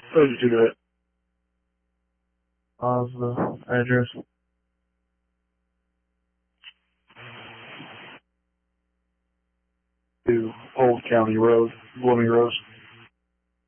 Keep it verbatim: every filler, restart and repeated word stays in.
What did you do it? Pause the address. To Old County Road, Blooming Rose.